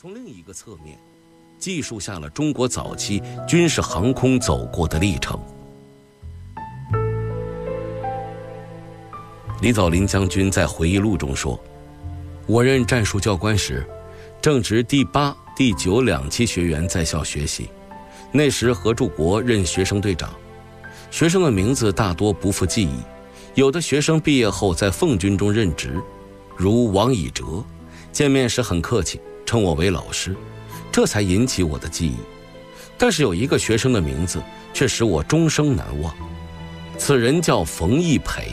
从另一个侧面记述下了中国早期军事航空走过的历程。李藻林将军在回忆录中说，我任战术教官时，正值第8、第9两期学员在校学习，那时何柱国任学生队长，学生的名字大多不复记忆，有的学生毕业后在奉军中任职，如王以哲，见面时很客气，称我为老师，这才引起我的记忆。但是有一个学生的名字却使我终生难忘，此人叫冯义培。